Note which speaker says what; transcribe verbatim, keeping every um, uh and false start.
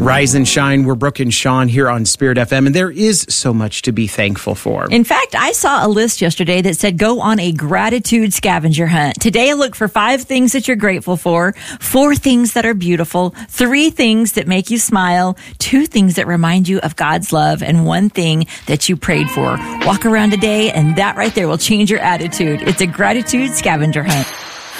Speaker 1: Rise and shine. We're Brooke and Sean here on Spirit F M, and there is so much to be thankful for.
Speaker 2: In fact, I saw a list yesterday that said go on a gratitude scavenger hunt. Today, look for five things that you're grateful for, four things that are beautiful, three things that make you smile, two things that remind you of God's love, and one thing that you prayed for. Walk around today, and that right there will change your attitude. It's a gratitude scavenger hunt.